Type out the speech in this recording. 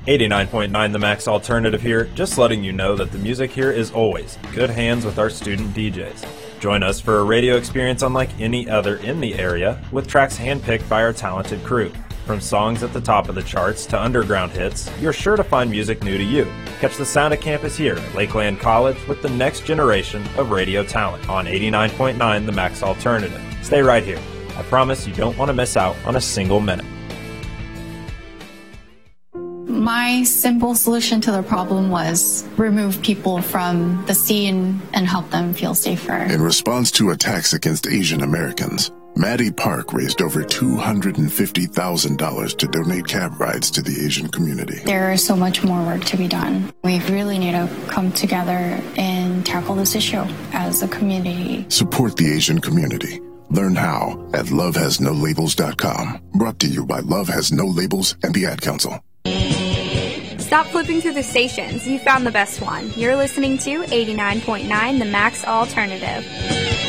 89.9 The Max Alternative here, just letting you know that the music here is always in good hands with our student DJs. Join us for a radio experience unlike any other in the area, with tracks handpicked by our talented crew. From songs at the top of the charts to underground hits, you're sure to find music new to you. Catch the sound of campus here at Lakeland College with the next generation of radio talent on 89.9 The Max Alternative. Stay right here. I promise you don't want to miss out on a single minute. My simple solution to the problem was remove people from the scene and help them feel safer. In response to attacks against Asian Americans, Maddie Park raised over $250,000 to donate cab rides to the Asian community. There is so much more work to be done. We really need to come together and tackle this issue as a community. Support the Asian community. Learn how at lovehasnolabels.com. Brought to you by Love Has No Labels and the Ad Council. Stop flipping through the stations. You found the best one. You're listening to 89.9 The Max Alternative.